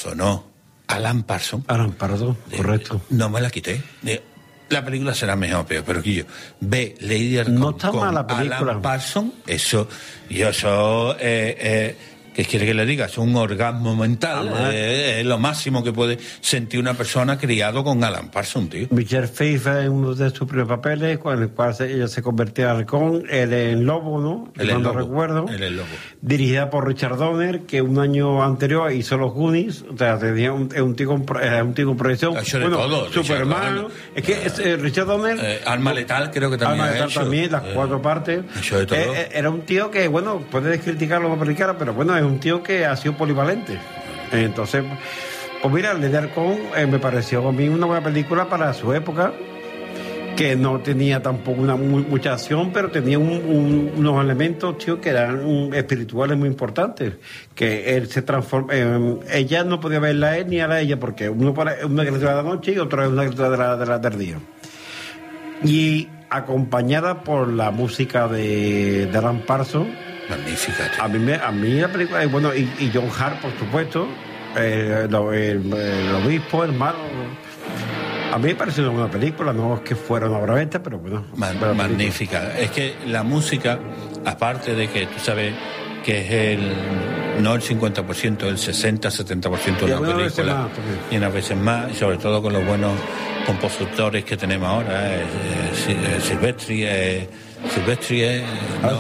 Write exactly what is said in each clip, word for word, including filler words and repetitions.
sonó Alan Parsons. Alan Parsons, correcto. No me la quité. La película será mejor o peor, pero que yo ve Lady Arcon no está con mala la película. Alan Parsons, eso, yo eso, eh, eh, ¿qué quiere que le diga? Es un orgasmo mental, eh, es lo máximo que puede sentir una persona criado con Alan Parsons, tío. Michelle Pfeiffer en uno de sus primeros papeles, con el cual se, ella se convertía en halcón, él en Lobo, ¿no? Él no lobo, recuerdo. Él es Lobo. Dirigida por Richard Donner, que un año anterior hizo Los Goonies, o sea, tenía un, un tío con, un tío con proyección. Ha hecho de bueno, todo. Superman. Es que es, eh, Richard Donner. Eh, Arma Letal, creo que también. Arma ha Letal hecho. también, las eh, cuatro partes. Ha hecho de todo. Eh, era un tío que, bueno, puedes criticarlo o criticarlo, pero bueno, es un tío que ha sido polivalente. Entonces, pues mira, Lady Arcon eh, me pareció a mí una buena película para su época, que no tenía tampoco una muy, mucha acción, pero tenía un, un, unos elementos, tío, que eran um, espirituales muy importantes. Que él se transforma. Eh, ella no podía verla a él ni a la ella, porque uno es una criatura de la noche y otro es una criatura de la, de la del día. Y acompañada por la música de, de Alan Parsons. Magnífica, tío. A mí, me, a mí la película, eh, bueno, y, y John Hart, por supuesto, eh, lo, el, el obispo, hermano. A mí me pareció una buena película, no es que fuera una obra bestia, pero bueno. Man, magnífica. Es que la música, aparte de que tú sabes que es el no el cincuenta por ciento, el sesenta, setenta por ciento de la película, y unas veces más, y sobre todo con los buenos compositores que tenemos ahora, eh, eh, Silvestri, eh, Silvestri, eh, no,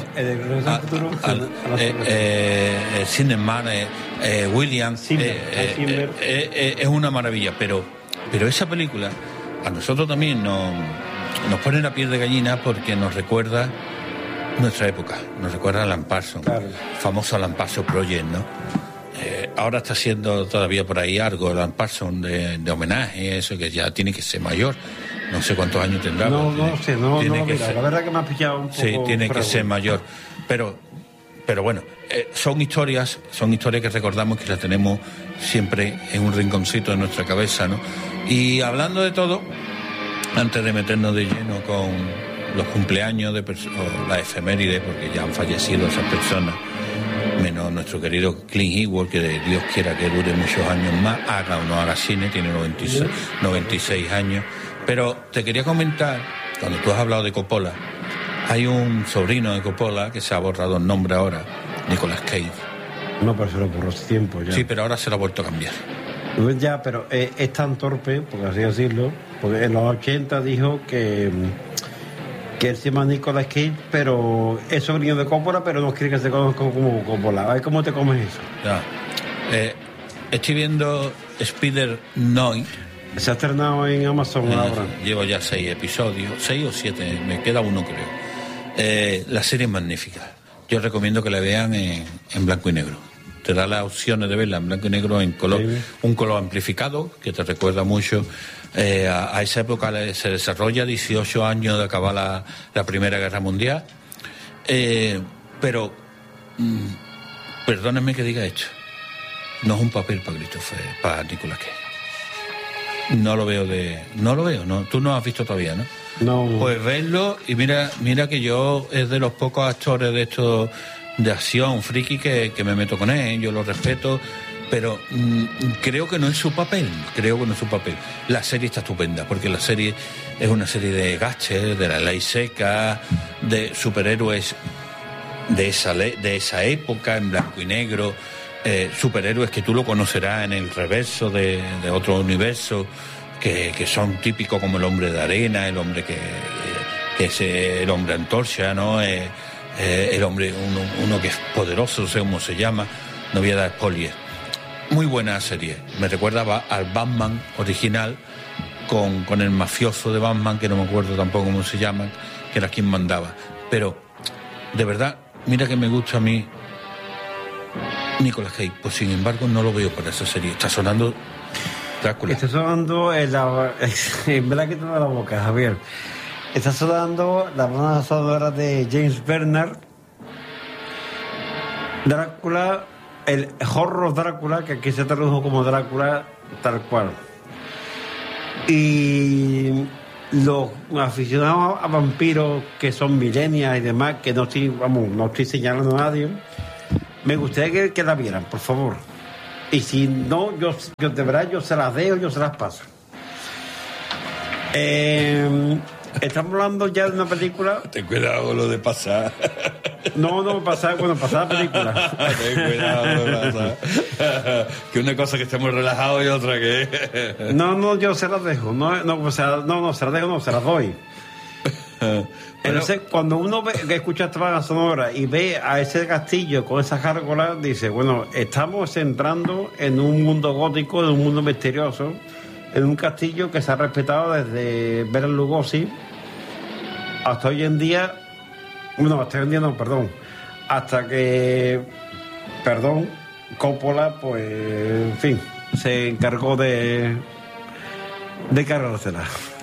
Cineman, eh, eh, Williams, eh, eh, eh, eh, eh, es una maravilla, pero, pero esa película a nosotros también nos, nos pone la piel de gallina porque nos recuerda nuestra época, nos recuerda a Alan Parsons, claro. Famoso Alan Parsons Project, ¿no? Eh, ahora está haciendo todavía por ahí algo Alan Parsons de, de homenaje, eso que ya tiene que ser mayor, no sé cuántos años tendrá. No, tiene, no sé, no, tiene no que mira, ser, la verdad que me ha pillado un poco. Sí, tiene que ser mayor, pero, pero bueno, eh, son historias, son historias que recordamos que las tenemos siempre en un rinconcito de nuestra cabeza, ¿no? Y hablando de todo, antes de meternos de lleno con los cumpleaños de perso- o la efeméride, porque ya han fallecido esas personas, menos nuestro querido Clint Eastwood, que Dios quiera que dure muchos años más, haga o no haga cine, tiene noventa y seis, noventa y seis años. Pero te quería comentar, cuando tú has hablado de Coppola, hay un sobrino de Coppola que se ha borrado el nombre ahora, Nicolas Cage. No, pero se lo borró hace tiempo ya. Sí, pero ahora se lo ha vuelto a cambiar. Ya, pero eh, es tan torpe, por así decirlo, porque en los ochenta dijo que que él se llama Nicolas Cage, pero es sobrino de Coppola, pero no quiere que se conozca como Coppola. A ver cómo te comes eso. Ya. Eh, estoy viendo Spider Noir. Se ha estrenado en Amazon Eh, ahora. Llevo ya seis episodios, seis o siete, me queda uno creo. Eh, la serie es magnífica. Yo recomiendo que la vean en, en blanco y negro. Te da las opciones de verla en blanco y negro, en color, sí. Un color amplificado que te recuerda mucho eh, a, a esa época. Se desarrolla dieciocho años de acabar la, la Primera Guerra Mundial, eh, pero mmm, perdónenme que diga esto, no es un papel para Christopher, para Nicolas Cage. No lo veo de, no lo veo, no. Tú no has visto todavía, ¿no? No. Pues verlo y mira, mira que yo es de los pocos actores de estos de acción friki que, que me meto con él, yo lo respeto, pero mmm, creo que no es su papel, creo que no es su papel. La serie está estupenda, porque la serie es una serie de gaches, de la ley seca, de superhéroes de esa, le- de esa época, en blanco y negro, eh, superhéroes que tú lo conocerás en el reverso de, de otro universo, que, que son típicos como el hombre de arena, el hombre que, que es el hombre antorcha, ¿no? Eh, Eh, el hombre, uno, uno que es poderoso, no sé cómo se llama, no voy a dar spoilers. Muy buena serie, me recuerda al Batman original con, con el mafioso de Batman, que no me acuerdo tampoco cómo se llama, que era quien mandaba. Pero, de verdad, mira que me gusta a mí Nicolas Cage, pues sin embargo no lo veo para esa serie. Está sonando Drácula. Está sonando en la... en verdad que te da la boca, Javier. Está sonando la banda sonora de James Bernard, Drácula, el horror Drácula, que aquí se tradujo como Drácula tal cual. Y los aficionados a vampiros que son millennials y demás, que no estoy, vamos, no estoy señalando a nadie, me gustaría que, que la vieran, por favor. Y si no, yo, yo de verdad yo se las dejo, yo se las paso. Eh, estamos hablando ya de una película. Ten cuidado con lo de pasar. No, no, pasar, bueno, pasar la película. Ten cuidado con lo de pasar. Que una cosa que estemos relajados y otra que. No, no, yo se las dejo. No, no, o sea, no, no, se las dejo, no, se las doy. Bueno. Entonces, cuando uno ve, que escucha esta banda sonora y ve a ese castillo con esas gárgolas, dice, bueno, estamos entrando en un mundo gótico, en un mundo misterioso, en un castillo que se ha respetado desde Bela Lugosi hasta hoy en día, bueno, hasta hoy en día no, perdón, hasta que, perdón, Coppola, pues, en fin, se encargó de, de cargársela.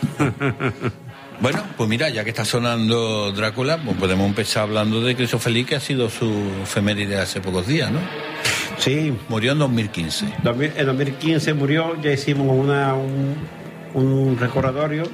Bueno, pues mira, ya que está sonando Drácula, pues podemos empezar hablando de Christopher Lee, que ha sido su efeméride hace pocos días, ¿no? Sí. Murió en dos mil quince. En dos mil quince murió, ya hicimos una, un, un recordatorio.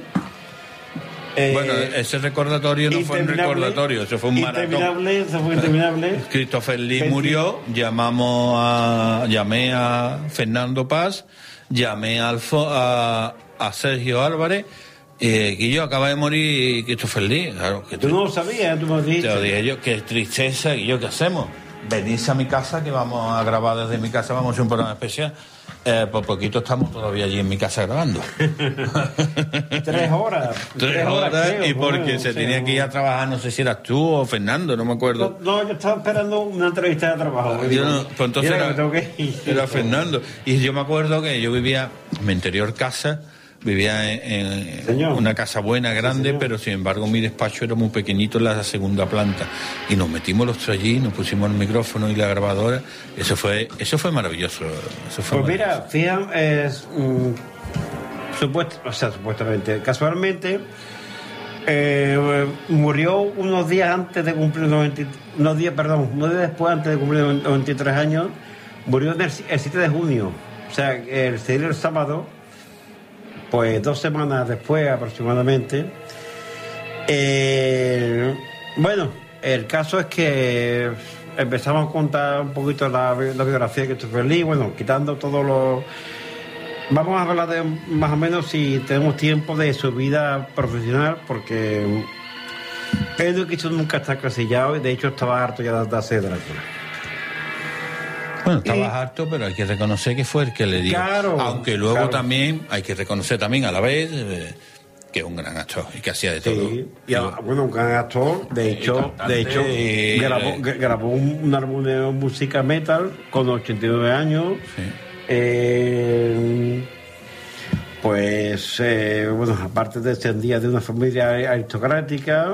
Eh, bueno, ese recordatorio no fue un recordatorio, eso fue un maratón. Interminable, eso fue interminable. Christopher Lee murió, llamamos a, llamé a Fernando Paz, llamé a, Alfo, a, a Sergio Álvarez. Eh, Guillo, acaba de morir Christopher Lee. Claro, que tú no lo sabías, tú me dijiste. Te lo dije yo, qué tristeza, Guillo, ¿qué hacemos? Venís a mi casa, que vamos a grabar desde mi casa, vamos a hacer un programa especial. Eh, por poquito estamos todavía allí en mi casa grabando. Tres horas. Tres, tres horas, horas creo, y porque bueno, se tenía sea, que ir a trabajar, no sé si eras tú o Fernando, no me acuerdo. No, no yo estaba esperando una entrevista de trabajo. Yo no, pues entonces era, que era Fernando. Y yo me acuerdo que yo vivía en mi anterior casa. Vivía en, en una casa buena, grande, sí, pero sin embargo mi despacho era muy pequeñito en la segunda planta. Y nos metimos los tres allí, nos pusimos el micrófono y la grabadora. Eso fue eso fue maravilloso. Eso fue pues maravilloso. Mira, fíjate, es, um, supuesto, o sea, supuestamente, casualmente, eh, murió unos días antes de cumplir noventa, unos días, perdón, unos días después antes de cumplir noventa y tres años, murió el, el siete de junio. O sea, el, el sábado. Pues dos semanas después aproximadamente. Eh, bueno, el caso es que empezamos a contar un poquito la, la biografía de Christopher Lee, bueno, quitando todo lo... Vamos a hablar de más o menos, si tenemos tiempo, de su vida profesional, porque él no quiso nunca estar casillado y de hecho estaba harto ya de hacer Drácula. Bueno, estabas y, harto, pero hay que reconocer que fue el que le dio. Claro, aunque luego claro. también hay que reconocer también a la vez eh, que es un gran actor y que hacía de todo. Sí, y a, bueno, un gran actor. De hecho, de hecho y, grabó, eh, grabó un, un álbum de música metal con ochenta y nueve años. Sí. Eh, pues, eh, bueno, aparte descendía de una familia aristocrática.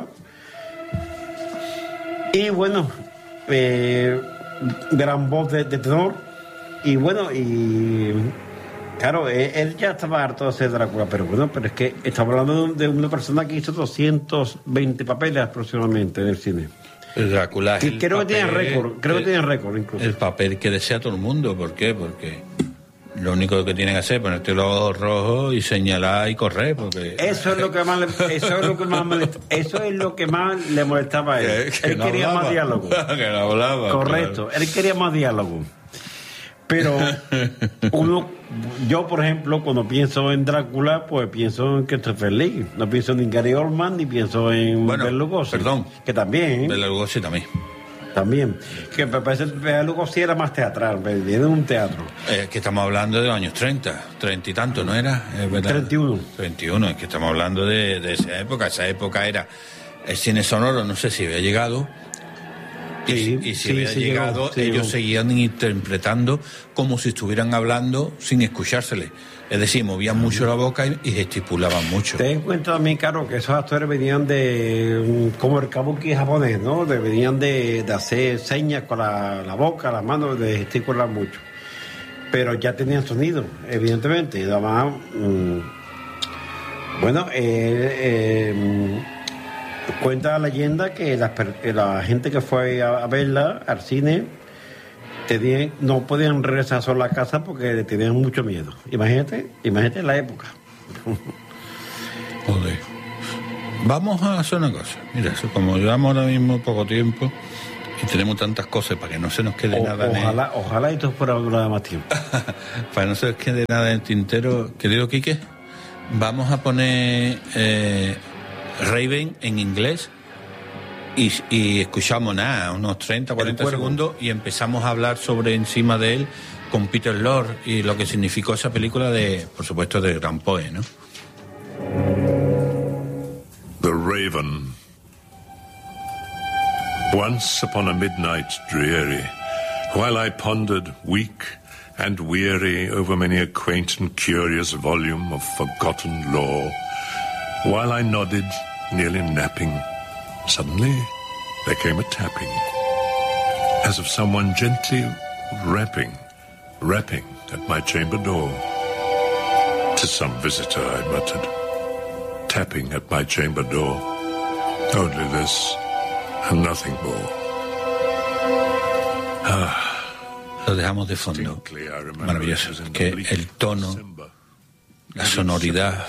Y bueno, eh, gran voz de, de tenor. Y bueno, y claro, él, él ya estaba harto de hacer Drácula, pero bueno, pero es que estamos hablando de una persona que hizo doscientos veinte papeles aproximadamente en el cine. El Drácula es que, el creo papel, que tiene récord, creo el, que tiene récord incluso. El papel que desea todo el mundo, ¿por qué? Porque lo único que tienen que hacer es ponerte los ojos rojos y señalar y correr, porque eso es lo que más le, eso es lo que más molesta, eso es lo que más le molestaba a él. Que, que él no quería hablaba, más diálogo. Que no hablaba. Correcto, claro. Él quería más diálogo. Pero uno, yo por ejemplo, cuando pienso en Drácula, pues pienso en Christopher Lee. No pienso ni en Gary Oldman, ni pienso en bueno, Bela Lugosi. Perdón. Que también. ¿eh? Bela Lugosi también. También. Que me parece que Bela Lugosi era más teatral, viene de un teatro. Es que estamos hablando de los años treinta, treinta y tanto, ¿no era? Es verdad. treinta y uno. treinta y uno, es que estamos hablando de, de esa época. Esa época era el cine sonoro, no sé si había llegado. Y, sí, y si sí, había sí llegado, llegó, sí ellos llegó. seguían interpretando como si estuvieran hablando sin escuchársele. Es decir, movían mucho la boca y, y gesticulaban mucho. Ten en cuenta también, Caro, que esos actores venían de, como el kabuki japonés, ¿no? De, venían de, de hacer señas con la, la boca, las manos, de gesticular mucho. Pero ya tenían sonido, evidentemente. Y además, mmm, bueno, eh, eh, cuenta la leyenda que la, la gente que fue a, a verla al cine tenían, no podían regresar solo a la casa porque le tenían mucho miedo. Imagínate, imagínate la época. Joder. Vamos a hacer una cosa. Mira, como llevamos ahora mismo poco tiempo, y tenemos tantas cosas para que no se nos quede o, nada ojalá, en el... ojalá esto fuera durar más tiempo. Para que no se nos quede nada en el tintero, querido Quique, vamos a poner eh, Raven en inglés y, y escuchamos nada, unos treinta, cuarenta segundos y empezamos a hablar sobre encima de él con Peter Lorre y lo que significó esa película de, por supuesto, de Gran Poe, ¿no? The Raven. Once upon a midnight dreary, while I pondered weak and weary over many a quaint and curious volume of forgotten lore, while I nodded, nearly napping, suddenly there came a tapping, as of someone gently rapping, rapping at my chamber door. "'Tis some visitor," I muttered, tapping at my chamber door. Only this, and nothing more. Ah. Lo dejamos de fondo. Maravilloso. Que el tono, la sonoridad,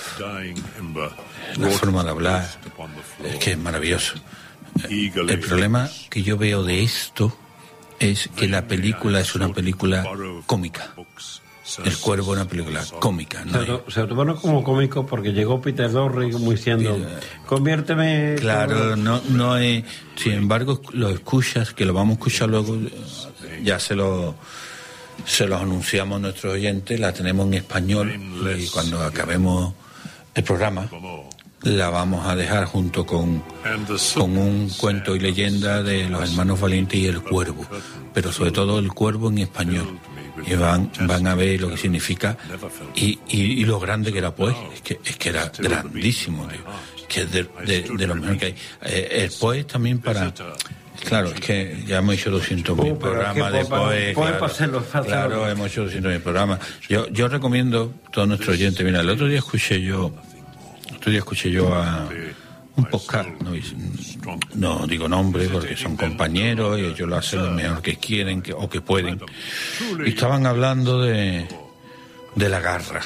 la forma de hablar, es que es maravilloso. El problema que yo veo de esto es que la película es una película cómica. El Cuervo es una película cómica, ¿no? Se, to, se tomó como cómico porque llegó Peter Lorre como diciendo, conviérteme... Claro, no, no es... Sin embargo, lo escuchas, que lo vamos a escuchar luego, ya se lo... se los anunciamos a nuestros oyentes, la tenemos en español y cuando acabemos el programa la vamos a dejar junto con, con un cuento y leyenda de los hermanos Valientes y el Cuervo, pero sobre todo el Cuervo en español, y van, van a ver lo que significa y, y, y lo grande que era, pues es que, es que era grandísimo, tío. Que es de, de, de lo mejor que hay. Eh, el Poe también para... Claro, es que ya hemos hecho doscientos mil uh, programas de Poe. Claro, claro, hemos hecho doscientos mil programas. Yo, yo recomiendo a todos nuestros oyentes. Mira, el otro día escuché yo, el otro día escuché yo a un podcast, no, no digo nombre porque son compañeros y ellos lo hacen lo mejor que quieren que, o que pueden. Y estaban hablando de, de la garra,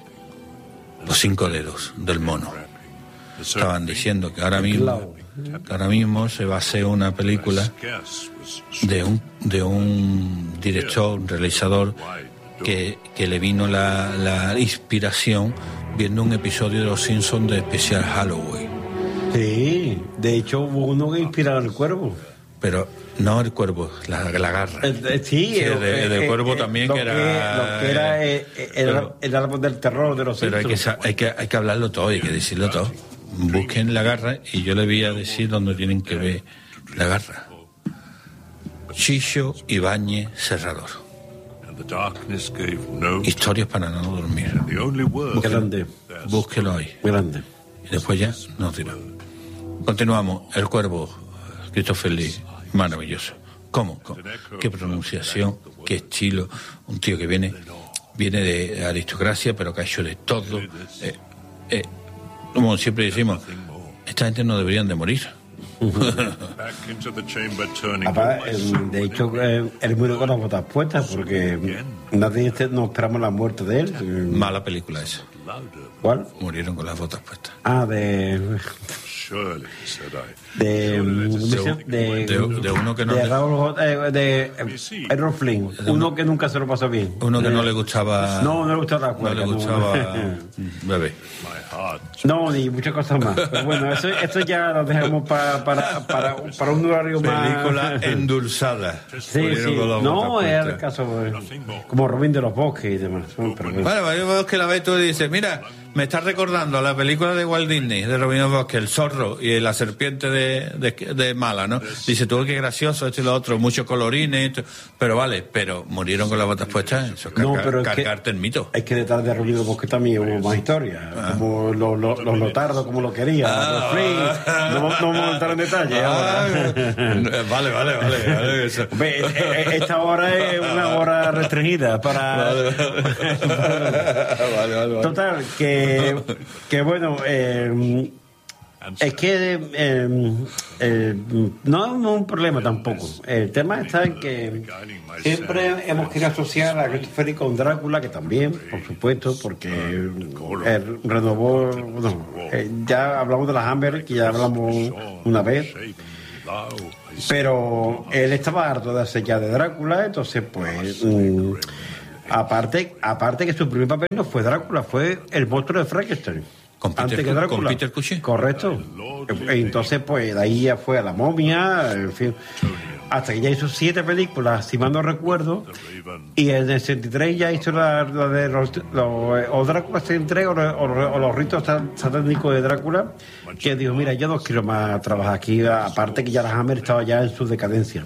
los cinco dedos del mono. Estaban diciendo que ahora mismo... Ahora mismo se va a hacer una película de un de un director, un realizador que, que le vino la, la inspiración viendo un episodio de Los Simpsons de especial Halloween. Sí, de hecho hubo uno que inspiraba al Cuervo. Pero no el Cuervo, la, la garra. Eh, eh, sí, sí, el, de, el del Cuervo eh, también lo que era... Que, lo que era eh, eh, el, el árbol del terror de Los Pero Simpsons. hay que, hay, que, hay que hablarlo todo, hay que decirlo todo. Busquen la garra y yo les voy a decir dónde tienen que ver la garra. Chicho Ibáñez Serrador. Historias para no dormir. Grande. Búsquelo ahí. Grande. Y después ya nos dirá. Continuamos. El Cuervo, Christopher Lee, maravilloso. ¿Cómo? ¿Cómo? Qué pronunciación, qué estilo. Un tío que viene, viene de aristocracia, pero que ha hecho de todo. Eh, eh, Como siempre decimos, esta gente no deberían de morir. Aparte, de hecho, él murió con las botas puestas porque nadie no esperamos la muerte de él. Mala película esa. ¿Cuál? Murieron con las botas puestas. Ah, de... De, de, de, de uno que no de, le, Raúl, eh, de Errol Flynn, uno que nunca se lo pasó bien, uno que de, no le gustaba no, no le gustaba la cuerda, no le gustaba no. bebé, no, ni muchas cosas más, pero bueno, eso, eso ya lo dejamos para, para, para, para un horario más película endulzada. Sí, sí. No, es el caso como Robin de los Bosques y demás, pero bueno, bueno, yo veo que la ves tú y dices, mira, me estás recordando a la película de Walt Disney, de Robin de los Bosques, el zorro y la serpiente de, de, de Mala, ¿no? Dice, tú qué gracioso, esto y lo otro, muchos colorines, esto, pero vale, pero murieron con las botas puestas, eso es carga, no, pero cargarte es que, el mito. Es que detrás de Robin de los Bosques también hubo más historia, ah. como los, los, los lotardos, como lo querían, ah, Free, ah, no, no vamos a entrar en detalle ah, ahora. Vale, vale, vale. vale eso. Esta hora es una hora restringida para... Vale, vale, vale, vale. Total, que, que bueno... Eh, es que eh, eh, no es un problema tampoco. El tema está en que siempre hemos querido asociar a Christopher Lee con Drácula, que también, por supuesto, porque él renovó. Bueno, eh, ya hablamos de las Amber, que ya hablamos una vez. Pero él estaba harto de hacer ya de Drácula, entonces pues mmm, aparte, aparte que su primer papel no fue Drácula, fue el monstruo de Frankenstein. ¿Con Peter, antes que Drácula. ¿Con Peter Cushing? Correcto. Entonces pues de ahí ya fue a La Momia, en fin, hasta que ya hizo siete películas, si mal no recuerdo, y en el sesenta y tres ya hizo la, la de los, los, o Drácula sesenta y tres o, o, o los ritos satánicos de Drácula, que dijo, mira, yo no quiero más trabajar aquí, aparte que ya la Hammer estaba ya en su decadencia.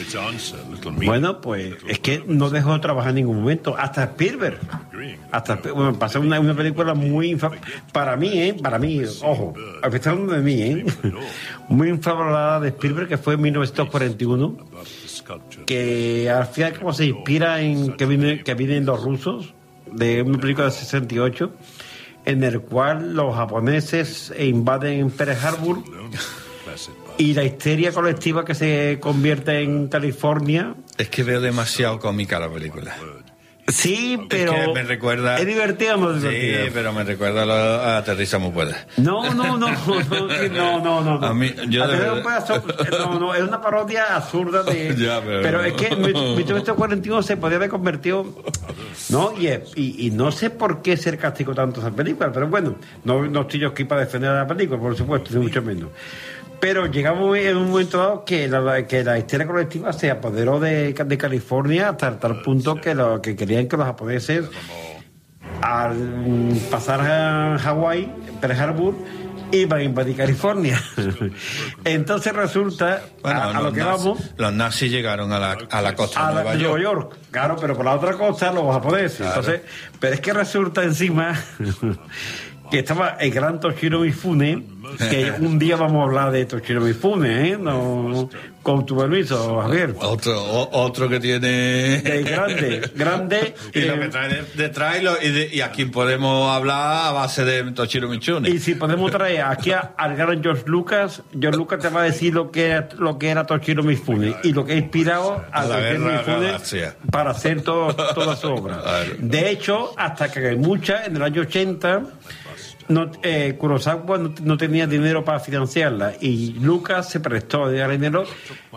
Bueno, pues es que no dejó de trabajar en ningún momento, hasta Spielberg, hasta bueno, pasó una, una película muy infa- para mí, ¿eh? para mí, ojo, hablando de mí, ¿eh? muy infravalorada de Spielberg, que fue en mil novecientos cuarenta y uno, que al final como se inspira en que vienen, que vienen los rusos, de una película de sesenta y ocho, en el cual los japoneses invaden Pearl Harbor. Y la histeria colectiva que se convierte en California. Es que veo demasiado cómica la película. Sí, pero es que me recuerda... ¿Es divertida o no es divertida? Sí, pero me recuerda a, lo, a Aterriza muy puede. No, no, no, no, no, no, no. A mí, yo de verdad... No, no, es una parodia absurda de... ya, pero... pero es que en mil novecientos cuarenta y uno se podía haber convertido... ¿No? Y, y, y no sé por qué ser castigo tanto esa película, pero bueno, no, no estoy yo aquí para defender a la película, por supuesto, ni mucho menos. Pero llegamos en un momento dado que la, que la histeria colectiva se apoderó de, de California hasta tal punto que, lo, que querían que los japoneses, al pasar a Hawái, Pearl Harbor, iban a invadir California. Entonces resulta, bueno, a, a lo que nazis, vamos... Los nazis llegaron a la, a la costa a de Nueva la, York. Nueva York. Claro, pero por la otra costa los japoneses. Claro. Entonces, pero es que resulta encima... que estaba el gran Toshiro Mifune, que un día vamos a hablar de Toshiro Mifune, ¿eh? No, con tu permiso, Javier. Otro, o, otro que tiene... El grande, grande... y eh, lo que trae detrás, y, de, y a quien podemos hablar a base de Toshiro Mifune. Y si podemos traer aquí a, al gran George Lucas, George Lucas te va a decir lo que era, lo que era Toshiro Mifune y lo que ha inspirado a, a la guerra Mifune galaxia para hacer todo, toda su obra. De hecho, hasta que mucha en el año ochenta... No, eh, Kurosawa no, no tenía dinero para financiarla y Lucas se prestó de dinero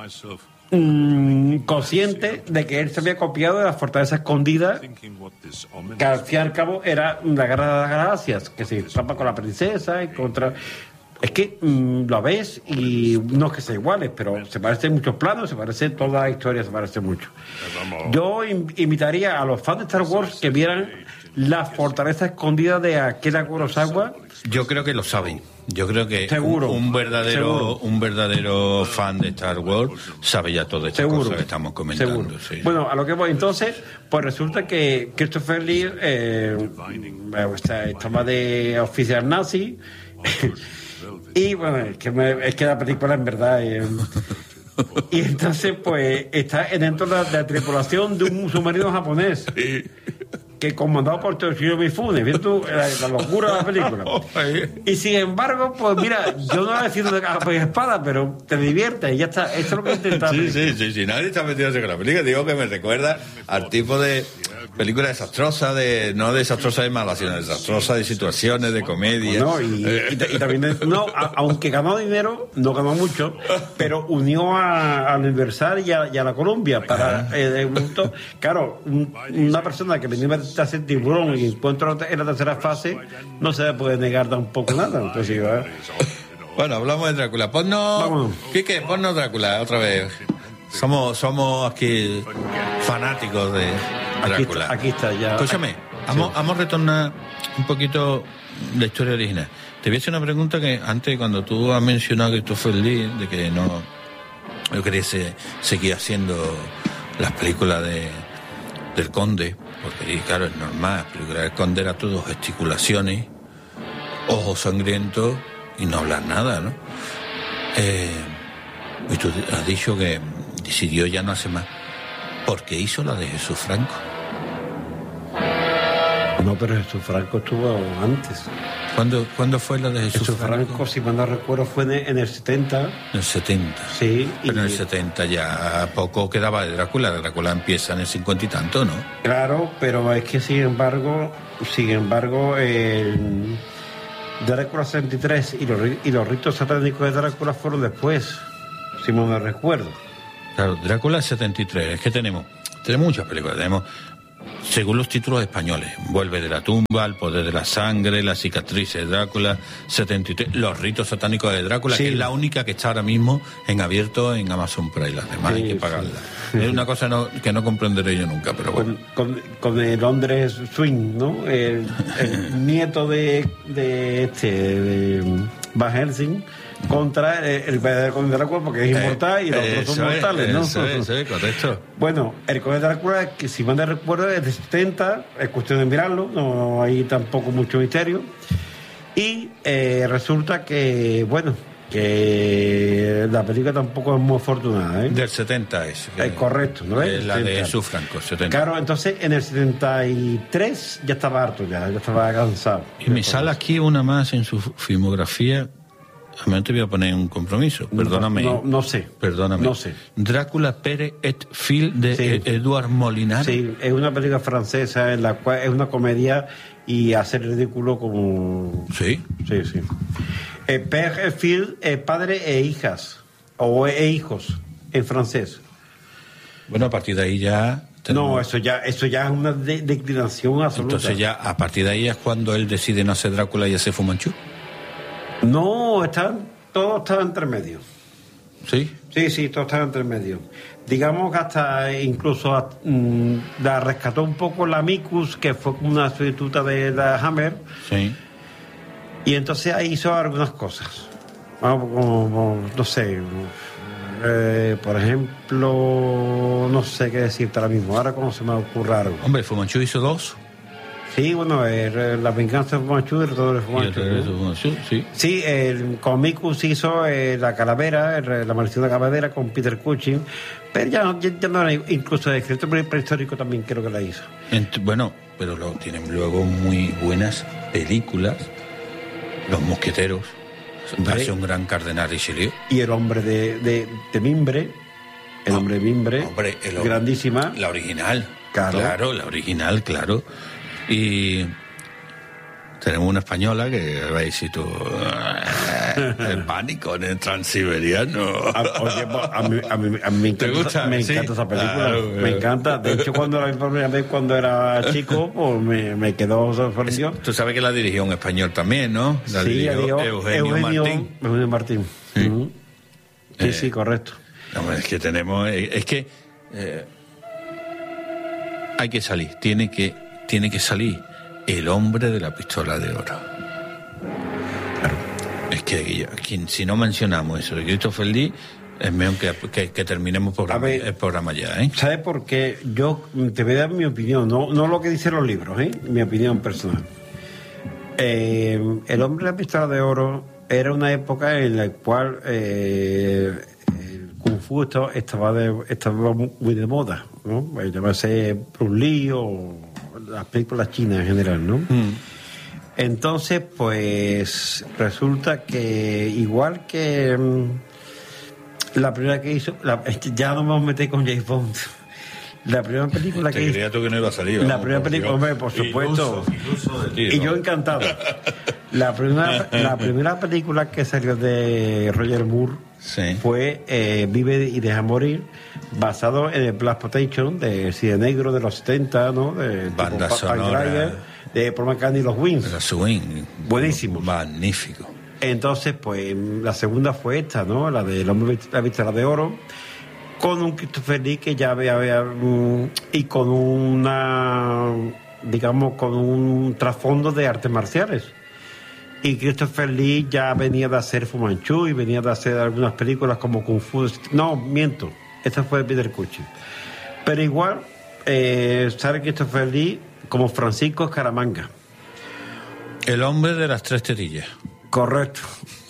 mmm, consciente de que él se había copiado de la fortaleza escondida, que al fin y al cabo era la guerra de las galaxias, que se escapa con la princesa y contra... Es que mmm, lo ves y no es que sean iguales, pero se parecen muchos planos, se parece toda la historia, se parece mucho. Yo in- invitaría a los fans de Star Wars que vieran la fortaleza escondida de Akira Kurosawa. Yo creo que lo saben. Yo creo que seguro, un, un verdadero seguro. un verdadero fan de Star Wars sabe ya todas estas seguro, cosas que estamos comentando. Seguro. Sí. Bueno, a lo que voy entonces, pues resulta que Christopher Lee eh, estaba de oficial nazi y bueno, es que, me, es que la película en verdad... Eh, y entonces pues está dentro de la, de la tripulación de un submarino japonés que comandado por Toshiro Mifune. ¿Ves tú la, la locura de la película? Y sin embargo, pues mira, yo no voy a decir de capa y espada, pero te diviertes y ya está. Esto es lo que he intentado. Sí, sí, sí, sí, nadie está metido con la película. Digo que me recuerda al tipo de película desastrosa, de no desastrosa de mala, sino desastrosa de situaciones, de comedia. No, y, y, y también, de, no, a, aunque ganó dinero, no ganó mucho, pero unió a, a Universal y a, y a la Columbia para eh, un, claro, un, una persona que venía a hacer Tiburón y encuentro en la tercera fase, no se le puede negar tampoco nada. Entonces, ¿verdad? Bueno, hablamos de Drácula. Ponnos, Quique, ponnos Drácula otra vez. Somos, somos aquí fanáticos de Drácula. Aquí está, aquí está ya. Escúchame, vamos, sí. vamos a retornar un poquito la historia original. Te voy a hacer una pregunta que antes, cuando tú has mencionado que tú fue el lead, de que no, no querías seguir haciendo las películas de, del Conde, porque claro, es normal, las películas del Conde era todo gesticulaciones, ojos sangrientos y no hablar nada, ¿no? Eh, y tú has dicho que decidió ya no hacer más. ¿Por qué hizo la de Jesús Franco? No, pero Jesús Franco estuvo antes. ¿Cuándo, ¿cuándo fue la de Jesús, Jesús Franco? Franco? Si mal no recuerdo, fue en el setenta. En el setenta. Sí. Pero y... en el setenta ya poco quedaba de Drácula. Drácula empieza en el cincuenta y tanto, ¿no? Claro, pero es que sin embargo, sin embargo, el Drácula sesenta y tres y los, y los ritos satánicos de Drácula fueron después. si mal no recuerdo. Claro, Drácula setenta y tres. Es que tenemos, tenemos muchas películas. Tenemos, según los títulos españoles, Vuelve de la tumba, El poder de la sangre, La cicatriz de Drácula, setenta y tres, Los ritos satánicos de Drácula, sí, que es la única que está ahora mismo en abierto en Amazon Prime. Las demás sí, hay que pagarla. Sí. Es una cosa no, que no comprenderé yo nunca, pero bueno. Con, con, con el Londres Swing, ¿no? El, el nieto de, de este, de Van Helsing, contra el, el verdadero Conde Drácula, porque es inmortal y los eh, otros son mortales, es, ¿no? Eso es, eso es, correcto. Bueno, el Conde Drácula, que si mal no recuerdo, es de setenta, es cuestión de mirarlo, no hay tampoco mucho misterio. Y eh, resulta que, bueno, que la película tampoco es muy afortunada, ¿eh? Del setenta es. Es correcto, ¿no es? Es la de Jesús Franco, setenta. Claro, entonces en el setenta y tres ya estaba harto, ya, ya estaba cansado. Y me sale aquí una más en su filmografía. A mí te voy a poner un compromiso, perdóname. No, no, no sé. Perdóname. No sé. Drácula Pérez et Fil de sí. Eduard Molinar. Sí, es una película francesa en la cual es una comedia y hace ridículo como... Sí. Sí, sí. Eh, Père et Fil, eh, padre e hijas, o e hijos, en francés. Bueno, a partir de ahí ya... Tenemos... No, eso ya, eso ya es una de- declinación absoluta. Entonces ya, a partir de ahí es cuando él decide no ser Drácula y hacer Fumanchu. No, están, todo estaba entre medio. ¿Sí? Sí, sí, todo estaba entre medio. Digamos que hasta incluso mm, la rescató un poco la Micus, que fue como una sustituta de la Hammer. Sí. Y entonces ahí hizo algunas cosas. Vamos, como, como, no sé, eh, por ejemplo, no sé qué decirte ahora mismo. Ahora cómo se me ocurre algo. Hombre, Fumanchu hizo dos. Sí, bueno, eh, la venganza de Fumanchu y el retorno de Fumanchu. Y el regreso de Fumanchu, sí. Sí, el, con Micus hizo eh, la calavera, el, la maldición de la calavera con Peter Cushing, pero ya, ya, ya no era, incluso el escritor prehistórico también creo que la hizo. Ent- bueno, pero lo, tienen luego muy buenas películas. Los Mosqueteros, hace un gran cardenal Richelieu. Y el hombre de, de, de Mimbre, el No, hombre de Mimbre, hombre, el hombre, grandísima. La original, Claro. claro, la original, claro. Y tenemos una española que veis si tú el pánico en el transiberiano. A, oye, a, mí, a, mí, a mí me encanta, gusta? me Sí. encanta esa película, Claro, me claro. encanta. De hecho, cuando la vi por primera vez cuando era chico, pues me, me quedó sorprendido. Tú sabes que la dirigió un español también, ¿no? La Sí, dirigió adiós, Eugenio, Martín. Eugenio Martín. Sí. Ujú. Sí, Eh, sí, correcto. No, es que tenemos, es que eh, hay que salir, tiene que, tiene que salir el hombre de la pistola de oro. Claro. Es que Guillo, quien, si no mencionamos eso de Christopher Lee, es mejor que, que, que terminemos programa, A ver, el programa ya, ¿eh? ¿Sabes por qué? Yo te voy a dar mi opinión, no, no lo que dicen los libros, ¿eh? Mi opinión personal. Eh, el hombre de la pistola de oro era una época en la cual eh, el Kung Fu estaba, estaba, de, estaba muy de moda, ¿no? Llamarse Bruce Lee o las películas chinas en general, ¿no? Mm. Entonces, pues resulta que igual que mm, la primera que hizo, la, ya no me metí con James Bond. La primera película Te que creía hizo, tú que no iba a salir. la vamos, primera por película, Dios. hombre, por supuesto. Iluso, iluso de ti, Y yo ¿no? encantado. La primera, la primera película que salió de Roger Moore Sí. fue eh, Vive y deja morir, basado en el Black Potation de Cine Negro de los setenta, ¿no? De, Banda tipo Punk sonora. Rider, de Paul McCartney y los Wings. La swing. Buenísimo. Magnífico. Entonces, pues la segunda fue esta, ¿no? La del Hombre de la Pistola de Oro, con un Christopher Lee que ya había, había mm, y con una, digamos, con un trasfondo de artes marciales. Y Christopher Lee ya venía de hacer Fu Manchu y venía de hacer algunas películas como Kung Fu. No, miento, esta fue Peter Cushing. Pero igual, eh, sale Christopher Lee como Francisco Escaramanga. El hombre de las tres tetillas. Correcto.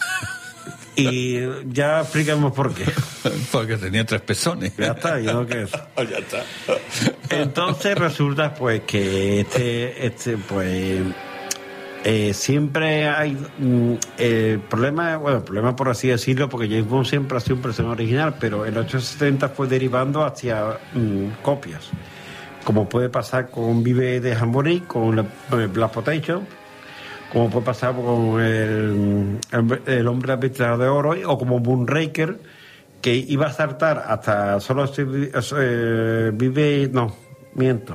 Y ya explicamos por qué. Porque tenía tres pezones. Ya está, yo no que eso. Ya está. Entonces resulta pues que este, este pues eh, siempre hay mm, el problema, bueno, el problema por así decirlo, porque James Bond siempre ha sido un personaje original, pero en los ochocientos setenta fue derivando hacia mm, copias, como puede pasar con Vive de Jamboree, con la- con el Black Potation, como puede pasar con el, el, el hombre de la pistola de oro, o como Moonraker, que iba a saltar hasta solo si, eh, vive, no, miento.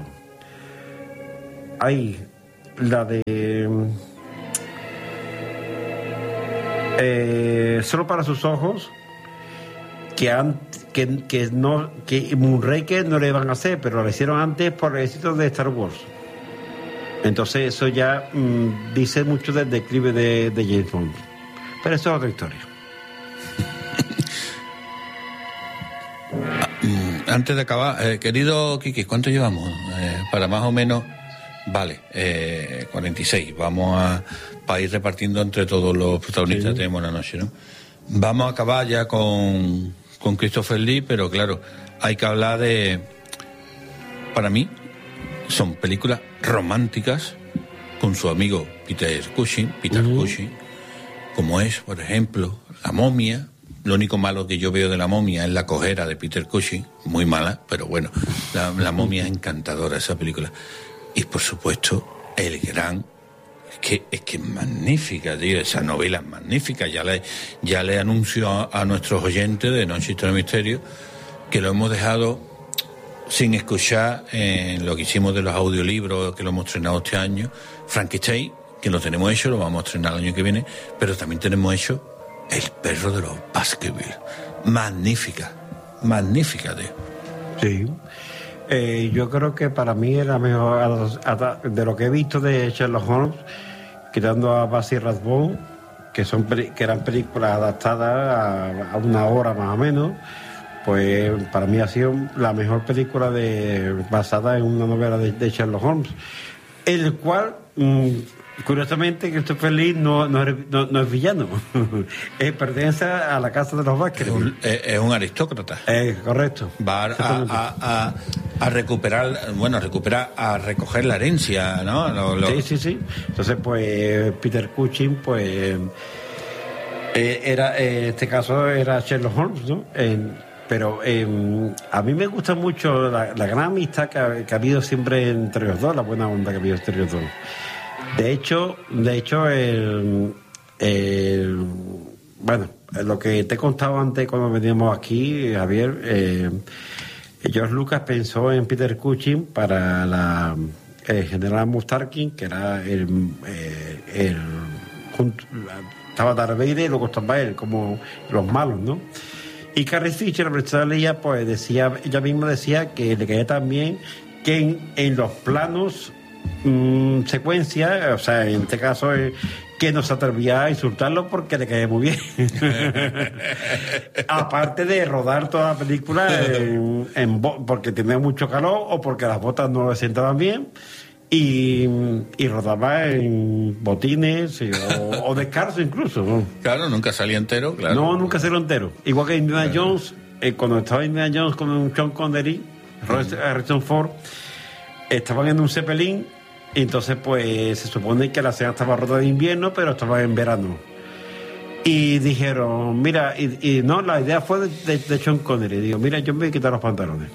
Ahí, la de eh, Solo para sus ojos, que, an, que, que no que Moonraker no le iban a hacer, pero lo hicieron antes por el éxito de Star Wars. Entonces eso ya mmm, dice mucho del declive de, de James Bond. Pero eso es otra historia. Antes de acabar, eh, querido Kiki, ¿cuánto llevamos? Eh, para más o menos, vale, eh, cuarenta y seis. Vamos a para ir repartiendo entre todos los protagonistas sí. Tenemos la noche, ¿no? Vamos a acabar ya con, con Christopher Lee, pero claro, hay que hablar de... Para mí, son películas románticas con su amigo Peter Cushing, Peter uh-huh. Cushing, como es, por ejemplo, La momia. Lo único malo que yo veo de La momia es la cojera de Peter Cushing, muy mala, pero bueno, La, la momia es encantadora, esa película. Y por supuesto, el gran, es que es que es magnífica, tío, esa novela es magnífica. Ya le, ya le anuncio a, a nuestros oyentes de Noche Historia Misterio que lo hemos dejado sin escuchar en lo que hicimos de los audiolibros que lo hemos estrenado este año. Frankenstein, que lo tenemos hecho, lo vamos a estrenar el año que viene, pero también tenemos hecho El perro de los Baskerville. Magnífica, magnífica, tío. Sí. Eh, yo creo que para mí es la mejor de lo que he visto de Sherlock Holmes, quitando a Basil Rathbone, que son que eran películas adaptadas a, a una hora más o menos. Pues para mí ha sido la mejor película de basada en una novela de, de Sherlock Holmes, el cual mmm, curiosamente Christopher Lee no, no, no, no es villano. eh, pertenece a la casa de los Baskerville. Es, es un aristócrata. Eh, correcto. Va a, a, a, a recuperar, bueno, a recuperar, a recoger la herencia, ¿no? Lo, lo... Sí, sí, sí. Entonces, pues Peter Cushing, pues eh, era, en este caso era Sherlock Holmes, ¿no? Eh, pero eh, a mí me gusta mucho la, la gran amistad que ha, que ha habido siempre entre los dos, la buena onda que ha habido entre los dos. De hecho, de hecho, el, el, bueno, lo que te he contado antes cuando veníamos aquí, Javier, eh, George Lucas pensó en Peter Cushing para la el general Mustarkin, que era el, eh, el junto, estaba Darth Vader y luego estaba él, como los malos, ¿no? Y Carrie Fisher, la profesora Leia, pues decía, ella misma decía que le quería también que en, en los planos mmm, secuencia, o sea, en este caso eh, que no se atrevía a insultarlo porque le caía muy bien. Aparte de rodar toda la película en, en bo- porque tenía mucho calor o porque las botas no le sentaban bien. Y, y rodaba en botines y, o, o descalzo incluso, ¿no? Claro, nunca salía entero, claro. No, nunca salió entero. Igual que Indiana claro. Jones, eh, cuando estaba Indiana Jones con Sean Connery, uh-huh. Harrison Ford, estaban en un Zeppelin, y entonces pues se supone que la escena estaba rota de invierno, pero estaba en verano. Y dijeron, mira, y, y no, la idea fue de, de, de Sean Connery. Digo, mira, yo me voy a quitar los pantalones.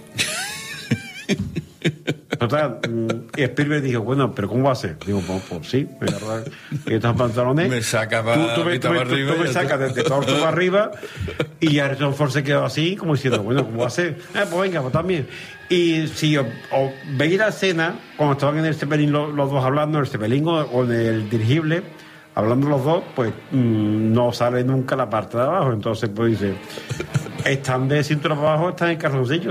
Total, y Spielberg dijo, bueno, pero ¿cómo va a ser? Digo, pues, pues sí, me voy a estos pantalones. Me saca para tú, tú, me, tú, me, arriba tú me sacas desde torso para arriba. Y Harrison Ford se quedó así, como diciendo, bueno, ¿cómo va a ser? Eh, pues venga, pues también. Y si o, o veis la escena, cuando estaban en el Zeppelin los, los dos hablando, en el Zeppelin o, o en el dirigible, hablando los dos, pues mmm, no sale nunca la parte de abajo. Entonces, pues dice, están de cintura para abajo, están en calzoncillo.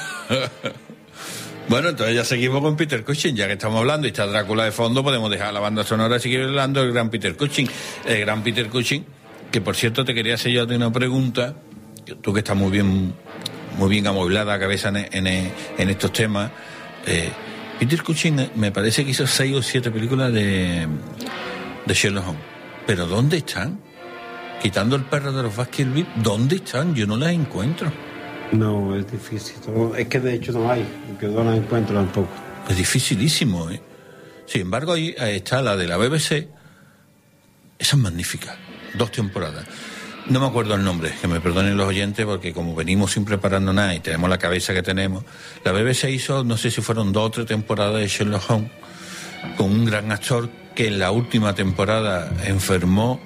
Bueno, entonces ya seguimos con Peter Cushing, ya que estamos hablando y está Drácula de fondo, podemos dejar la banda sonora y seguir hablando del gran Peter Cushing. El gran Peter Cushing, que por cierto te quería hacer yo una pregunta, tú que estás muy bien muy bien amueblada cabeza en, en, en estos temas. Eh, Peter Cushing me parece que hizo seis o siete películas de, de Sherlock Holmes, pero ¿dónde están? Quitando El perro de los Baskerville, ¿dónde están? Yo no las encuentro. No, es difícil. Es que de hecho no hay, yo no la encuentro tampoco. Es dificilísimo, ¿eh? Sin embargo, ahí, ahí está la de la B B C. Esa es magnífica. Dos temporadas. No me acuerdo el nombre, que me perdonen los oyentes, porque como venimos sin preparando nada y tenemos la cabeza que tenemos, la B B C hizo, no sé si fueron dos o tres temporadas de Sherlock Holmes, con un gran actor que en la última temporada enfermó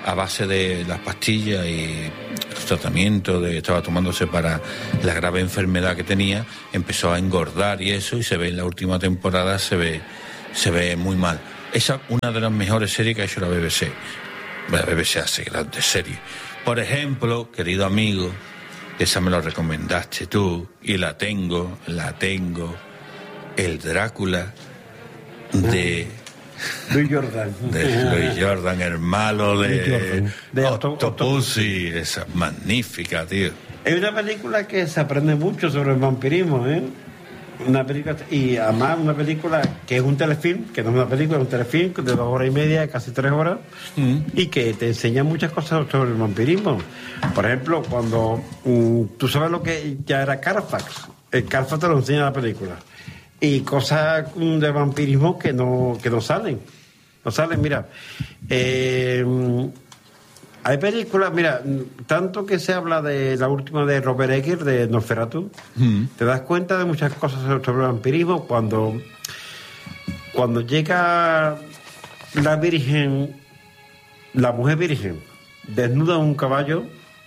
a base de las pastillas y los tratamientos que estaba tomándose para la grave enfermedad que tenía, empezó a engordar y eso, y se ve en la última temporada, se ve, se ve muy mal. Esa es una de las mejores series que ha hecho la B B C. La B B C hace grandes series. Por ejemplo, querido amigo, esa me la recomendaste tú, y la tengo, la tengo, el Drácula de... Luis Jordan. De Luis Jordan, el malo de, de Octopussy. Esa es magnífica, tío. Es una película que se aprende mucho sobre el vampirismo, ¿eh? Una película, y además una película que es un telefilm, que no es una película, es un telefilm de dos horas y media, casi tres horas, mm. y que te enseña muchas cosas sobre el vampirismo. Por ejemplo, cuando um, tú sabes lo que ya era Carfax, el Carfax te lo enseña la película. Y cosas de vampirismo que no que no salen. No salen, mira. Eh, hay películas, mira, tanto que se habla de la última de Robert Eggers, de Nosferatu, mm. te das cuenta de muchas cosas sobre el vampirismo cuando, cuando llega la virgen, la mujer virgen, desnuda en un caballo,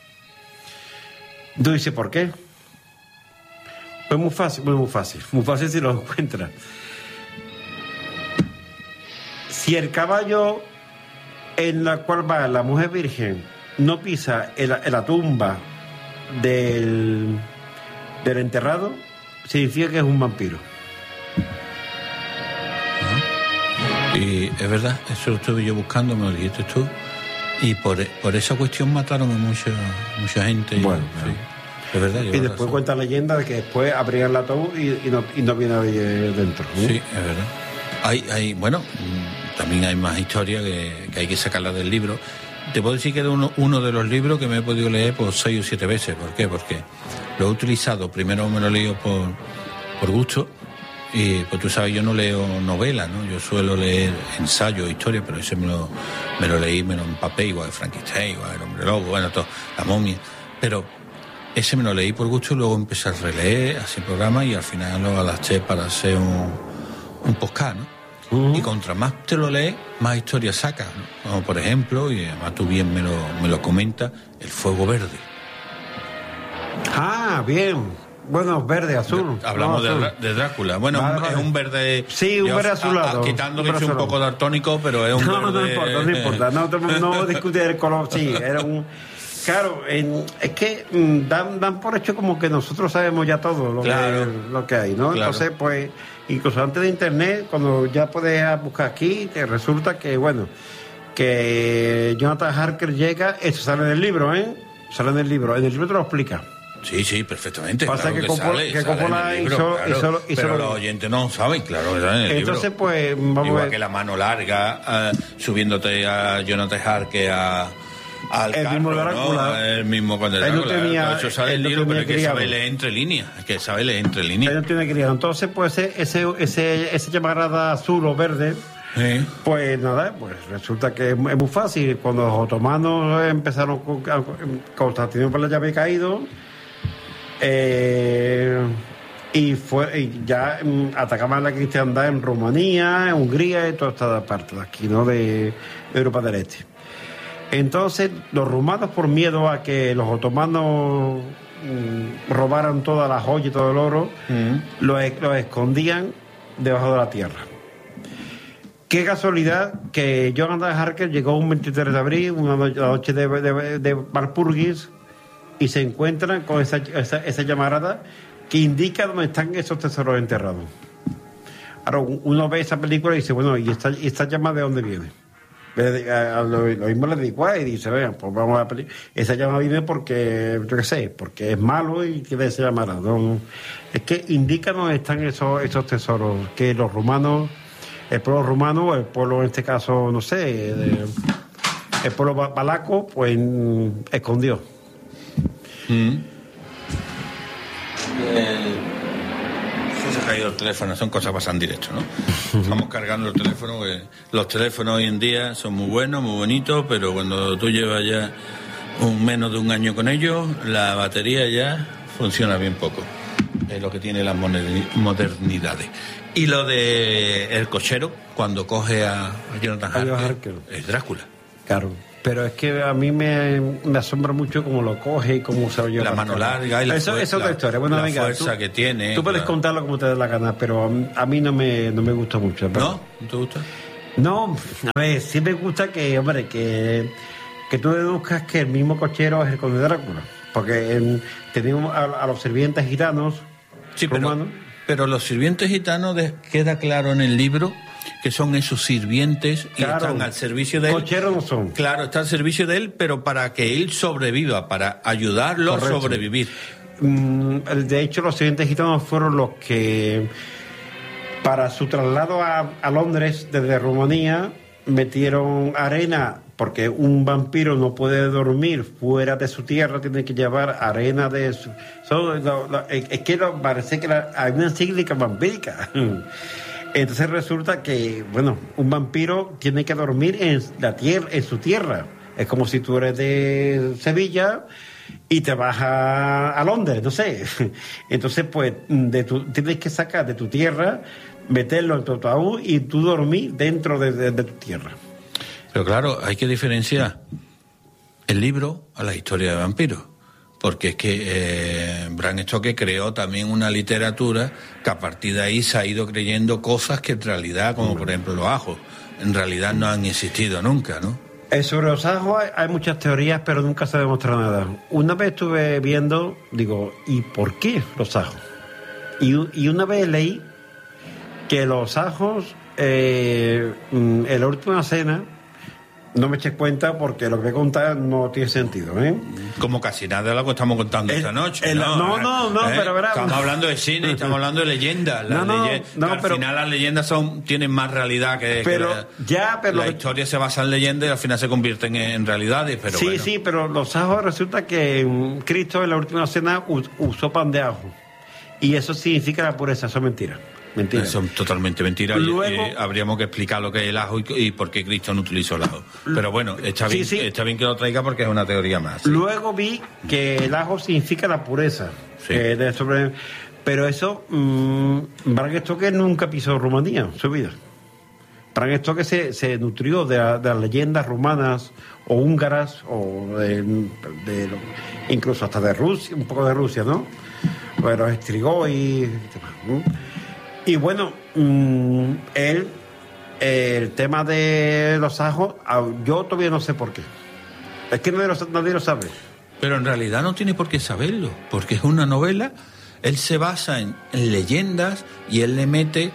tú dices, ¿por qué? Es muy fácil, muy, muy fácil. Muy fácil si lo encuentras. Si el caballo en la cual va la mujer virgen no pisa en la, en la tumba del, del enterrado, significa que es un vampiro. Y es verdad, eso lo estuve yo buscando, me lo dijiste tú. Y por, por esa cuestión mataron a mucha, mucha gente. Bueno, sí. Es verdad, y después razón. Cuenta la leyenda de que después abrían el ataúd y, y, no, y no viene nadie dentro, ¿no? Sí, es verdad. Hay, hay, bueno, también hay más historias que, que hay que sacarlas del libro. Te puedo decir que es uno, uno de los libros que me he podido leer por seis o siete veces. ¿Por qué? Porque lo he utilizado, primero me lo he leído por, por gusto, y pues tú sabes, yo no leo novelas, ¿no? Yo suelo leer ensayos, historias, pero ese me lo, me lo leí, me lo empapé, igual de Frankenstein, igual el Hombre Lobo, bueno, todo, la momia. Pero ese me lo leí por gusto y luego empecé a releer, a hacer programas y al final lo adapté para hacer un, un podcast, ¿no? Uh-huh. Y contra más te lo lees, más historias sacas, ¿no? Como por ejemplo, y además tú bien me lo, me lo comentas, El Fuego Verde. Ah, bien. Bueno, verde, azul. Hablamos no, azul. De, de Drácula. Bueno, vale, vale. Es un verde... Sí, un verde azulado. A, a, quitando que es un poco daltónico, pero es un no, verde... No, no importa, no importa. No, no discutir el color, sí, era un... Claro, en, es que mm, dan, dan por hecho como que nosotros sabemos ya todo lo, claro, que, lo que hay, ¿no? Claro. Entonces, pues, incluso antes de Internet, cuando ya puedes buscar aquí, te resulta que, bueno, que Jonathan Harker llega, eso sale del libro, ¿eh? Sale del libro, en el libro te lo explica. Sí, sí, perfectamente. Pasa claro que, que Coppola, sale, que sale Coppola libro, hizo, claro, hizo, hizo pero lo... los oyentes no saben, claro, que sale en el Entonces, libro. pues, vamos Igual a ver. que La Mano Larga, uh, subiéndote a Jonathan Harker a... Al el carro, mismo Drácula, ¿no? El mismo con el él Drácula. No tenía, eso sale el no libro, pero es que criado. sabe leer entre líneas. Es que sabe leer entre líneas. Él no tiene criado. Entonces, pues ese, ese, ese, ese llamarada azul o verde, sí. Pues nada, pues resulta que es muy fácil. Cuando los otomanos empezaron con Constantinopla ya había caído, eh, y fue y ya um, atacaban la cristiandad en Rumanía, en Hungría y toda esta parte de aquí, ¿no? De Europa del Este. Entonces, los rumanos, por miedo a que los otomanos mmm, robaran todas las joyas y todo el oro, mm. los, los escondían debajo de la tierra. Qué casualidad que Jonathan Harker llegó un veintitrés de abril, una noche, la noche de, de, de Walpurgis, y se encuentran con esa, esa, esa llamarada que indica dónde están esos tesoros enterrados. Ahora, uno ve esa película y dice, bueno, ¿y esta, y esta llama de dónde viene? Lo, lo mismo le digo a y dice, vean, pues vamos a pedir. Esa llama viene porque, yo qué sé, porque es malo y tiene esa llamada. ¿No? Es que indica dónde están esos, esos tesoros, que los rumanos, el pueblo rumano, el pueblo en este caso, no sé, de, el pueblo balaco, pues escondió. Mm. El... Se ha caído el teléfono, son cosas que pasan directo, ¿no? Estamos cargando el teléfono, que los teléfonos hoy en día son muy buenos, muy bonitos, pero cuando tú llevas ya un menos de un año con ellos, la batería ya funciona bien poco. Es lo que tiene las modernidades. Y lo de el cochero, cuando coge a Jonathan Harker, es Drácula. Claro. Pero es que a mí me, me asombra mucho cómo lo coge y cómo se lo lleva. La mano larga y la Eso, fuerza, es otra historia. Bueno, la venga, fuerza tú, que tiene. Tú puedes claro. contarlo como te dé la gana, pero a, a mí no me, no me gusta mucho. Pero... ¿No? ¿No te gusta? No, a ver, sí me gusta que, hombre, que, que tú deduzcas que el mismo cochero es el conde Drácula. Porque en, tenemos a, a los sirvientes gitanos sí, pero, romanos. Pero los sirvientes gitanos de, queda claro en el libro que son esos sirvientes y claro, están al servicio de él. Cocheros no son. Claro, está al servicio de él, pero para que él sobreviva, para ayudarlo Correcto. a sobrevivir. Mm, de hecho, los sirvientes gitanos fueron los que, para su traslado a, a Londres desde Rumanía, metieron arena, porque un vampiro no puede dormir fuera de su tierra, tiene que llevar arena de su... So, lo, lo, es que lo, parece que la, hay una encíclica vampírica. Entonces resulta que, bueno, un vampiro tiene que dormir en la tierra, en su tierra. Es como si tú eres de Sevilla y te vas a, a Londres, no sé. Entonces, pues, de tu, tienes que sacar de tu tierra, meterlo en tu ataúd y tú dormir dentro de, de, de tu tierra. Pero claro, hay que diferenciar el libro a la historia de vampiros. Porque es que eh, Bram Stoker creó también una literatura que a partir de ahí se ha ido creyendo cosas que en realidad, como por ejemplo los ajos, en realidad no han existido nunca, ¿no? Eh, sobre los ajos hay, hay muchas teorías, pero nunca se ha demostrado nada. Una vez estuve viendo, digo, ¿y por qué los ajos? Y, y una vez leí que los ajos, eh, en la última cena, no me eches cuenta porque lo que voy a contar no tiene sentido, ¿eh? Como casi nada de lo que estamos contando el, esta noche. El, ¿no? no, no, no, ¿eh? Pero verá. Estamos hablando de cine, estamos hablando de leyendas. No, no, leye- no, al pero, final las leyendas son tienen más realidad que... Pero, que la, ya, pero... La historia se basa en leyendas y al final se convierten en, en realidades, pero Sí, bueno. sí, pero los ajos resulta que um, Cristo en la última cena us, usó pan de ajo. Y eso significa la pureza, eso es mentira. Mentira. Son totalmente mentiras. Luego, eh, habríamos que explicar lo que es el ajo y, y por qué Cristo no utilizó el ajo. Pero bueno, está bien, sí, sí. está bien que lo traiga porque es una teoría más. ¿Sí? Luego vi que el ajo significa la pureza. Sí. Eh, de sobre... Pero eso, mmm, Bram Stoker nunca pisó Rumanía en su vida. Bram Stoker se, se nutrió de, la, de las leyendas rumanas o húngaras, o de, de, de, incluso hasta de Rusia, un poco de Rusia, ¿no? Bueno, estrigó y... Y bueno, mmm, él, eh, el tema de los ajos, yo todavía no sé por qué. Es que nadie lo, nadie lo sabe. Pero en realidad no tiene por qué saberlo, porque es una novela, él se basa en, en leyendas y él le mete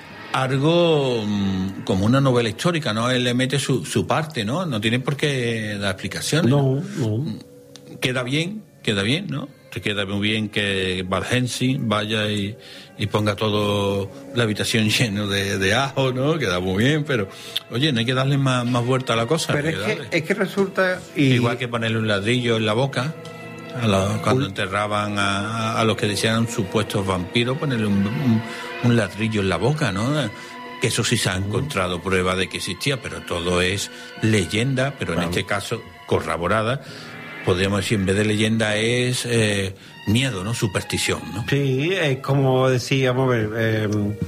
algo mmm, como una novela histórica, ¿no? Él le mete su, su parte, ¿no? No tiene por qué dar explicaciones. No, no. Queda bien, queda bien, ¿no? Te queda muy bien que Van Helsing vaya y, y ponga todo la habitación lleno de, de ajo, ¿no? Queda muy bien, pero oye, no hay que darle más, más vuelta a la cosa. Pero es que, es que resulta... Y... Igual que ponerle un ladrillo en la boca, a la, cuando enterraban a, a los que decían supuestos vampiros, ponerle un, un, un ladrillo en la boca, ¿no? Que eso sí se ha encontrado prueba de que existía, pero todo es leyenda, pero en claro. este caso corroborada. Podríamos decir, en vez de leyenda es eh, miedo, ¿no? Superstición, ¿no? Sí, es como decíamos, a ver, eh,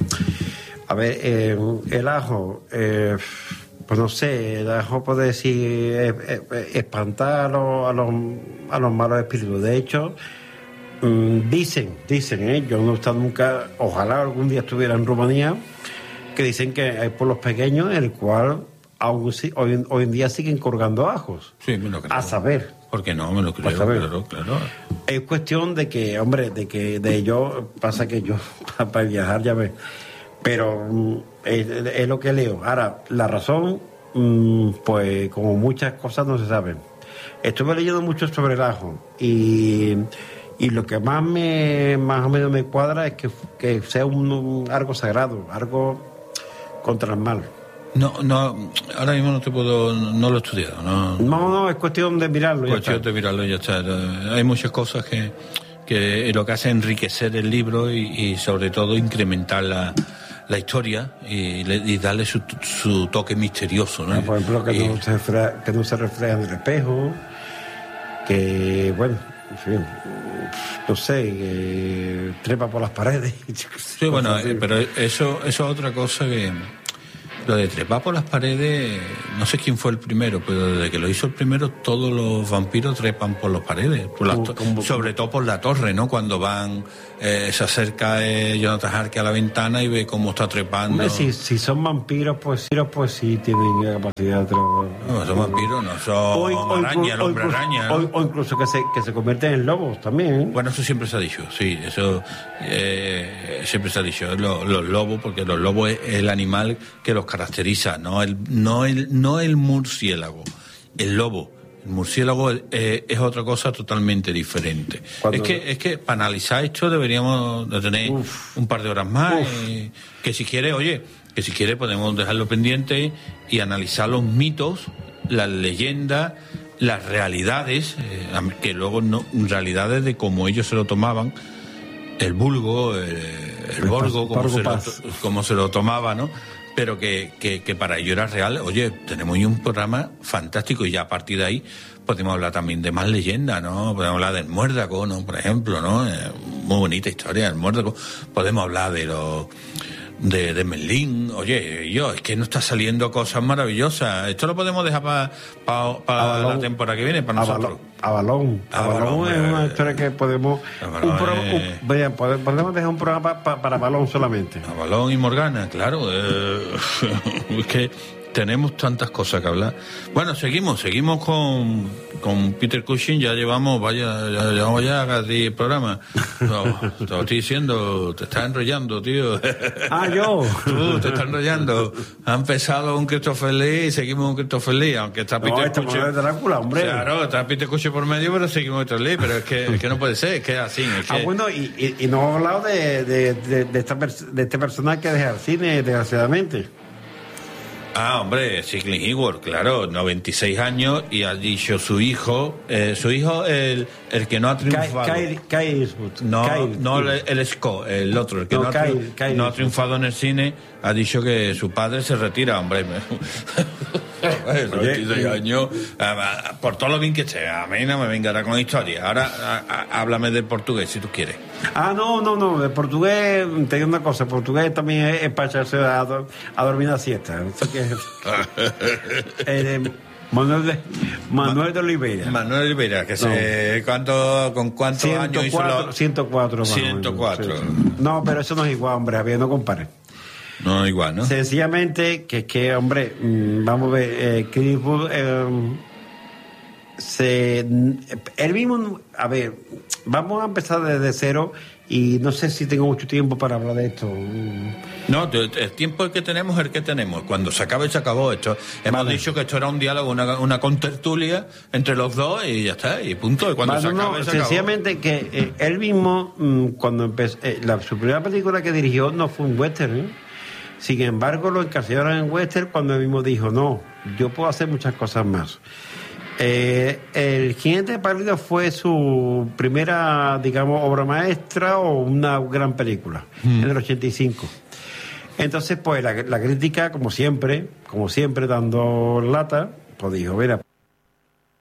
a ver eh, el ajo, eh, pues no sé, el ajo puede decir eh, eh, espantar a los, a, los, a los malos espíritus. De hecho, mm, dicen, dicen, ¿eh? Yo no he estado nunca, ojalá algún día estuviera en Rumanía, que dicen que hay pueblos pequeños en el cual aún hoy, hoy en día siguen colgando ajos. Sí, me lo creo. A saber. ¿Por qué no? Me lo creo, claro, claro. Es cuestión de que, hombre, de que de yo, pasa que yo, para viajar ya ves, pero es, es lo que leo. Ahora, la razón, pues como muchas cosas no se saben. Estuve leyendo mucho sobre el ajo y, y lo que más me más o menos me cuadra es que, que sea un, un, algo sagrado, algo contra el mal. No, no, ahora mismo no te puedo, no lo he estudiado. No, no, no es cuestión de mirarlo. Cuestión de mirarlo y ya está. Hay muchas cosas que, que lo que hace es enriquecer el libro y, y sobre todo incrementar la, la historia y, y darle su, su toque misterioso, ¿no? Por ejemplo, que, y, no se refleja, que no se refleja en el espejo, que, bueno, en fin, no sé, que trepa por las paredes. Sí, bueno, eh, pero eso, eso es otra cosa que... Lo de trepar por las paredes, no sé quién fue el primero, pero desde que lo hizo el primero, todos los vampiros trepan por las paredes, por las to- ¿Cómo, cómo? sobre todo por la torre, ¿no? Cuando van, eh, se acerca eh, Jonathan Harker a la ventana y ve cómo está trepando. Hombre, si, si son vampiros, pues, pues sí tienen la capacidad de trepar. No, son vampiros, no son O, o araña, inclu- el o hombre incluso, araña. ¿no? o, o incluso que se, que se convierten en lobos también. ¿eh? Bueno, eso siempre se ha dicho, sí, eso eh, siempre se ha dicho, lo- los lobos, porque los lobos es el animal que los caracteriza, no el, no el, no el murciélago, el lobo. El murciélago eh, es otra cosa totalmente diferente. Cuando- Es que, es que para analizar esto deberíamos de tener Uf. un par de horas más, Uf. eh, que si quiere, oye, que si quiere podemos dejarlo pendiente y analizar los mitos, las leyendas, las realidades, eh, que luego no, realidades de cómo ellos se lo tomaban, el vulgo, el, el borgo, cómo se, lo, cómo se lo tomaba, ¿no? Pero que, que, que para ello era real. Oye, tenemos ahí un programa fantástico y ya a partir de ahí podemos hablar también de más leyendas, ¿no? Podemos hablar del muérdago, ¿no? Por ejemplo, ¿no? Eh, muy bonita historia del muérdago. Podemos hablar de los... De, de Merlín. Oye, yo, es que no está saliendo cosas maravillosas. Esto lo podemos dejar para pa, pa la temporada que viene, para nosotros. Avalón. Avalón es una historia que podemos... Avalón un programa, es... un, vean, podemos dejar un programa pa, pa, para Avalón solamente. Avalón y Morgana, claro. Eh, es que tenemos tantas cosas que hablar. Bueno, seguimos, seguimos con, con Peter Cushing. Ya llevamos, vaya, ya llevamos ya casi el programa. No, te lo estoy diciendo, te estás enrollando, tío. Ah, yo. Tú te estás enrollando. Ha empezado un Christopher Lee y seguimos un Christopher Lee, aunque está Peter No, este Cushing. de Drácula, hombre. Claro, está Peter Cushing por medio, pero seguimos Peter Lee. Pero es que, es que no puede ser, es que es así. Es que... Ah, bueno, y, y, y no hemos hablado de, de, de, de, esta pers- de este personaje que deja el cine, desgraciadamente. Ah, hombre, Sigley Howard, claro, noventa y seis años y ha dicho su hijo, eh, su hijo, el, el que no ha triunfado. Kyle, Kyle Eastwood. No, Kyle, no el, el Scott, el otro, el que No, no, ha, Kyle, triun- Kyle no ha Eastwood. triunfado en el cine, ha dicho que su padre se retira, hombre. noventa y seis años, ah, por todo lo bien que esté, a mí no me vengará con historia. Ahora, a- a- háblame del portugués, si tú quieres. Ah, no, no, no. El portugués, te digo una cosa, el portugués también es, es para echarse a, a dormir la siesta. Así que, eh, Manuel de, Manuel de Oliveira. Manuel Oliveira, que se, ¿cuánto, ¿con cuántos años hizo ciento cuatro, lo- ciento cuatro. más o menos, ciento cuatro. sí. No, pero eso no es igual, hombre, Javier, no compare. No, igual, ¿no? Sencillamente que, que hombre, mm, vamos a ver, eh, Clint Eastwood, eh, se, él mismo, a ver, vamos a empezar desde cero y no sé si tengo mucho tiempo para hablar de esto. No, el tiempo que tenemos es el que tenemos. Cuando se acabe, se acabó esto. Hemos Vale. dicho que esto era un diálogo, una, una contertulia entre los dos y ya está, y punto. Y cuando Bueno, se no, acabe, se acabó. sencillamente que eh, él mismo, mm, cuando empezó, eh, la, su primera película que dirigió no fue un western, ¿eh? Sin embargo, lo encasillaron en western cuando él mismo dijo, no, yo puedo hacer muchas cosas más. Eh, el Jinete Pálido fue su primera, digamos, obra maestra o una gran película, mm. en el ochenta y cinco. Entonces, pues la, la crítica, como siempre, como siempre dando lata, pues dijo, mira,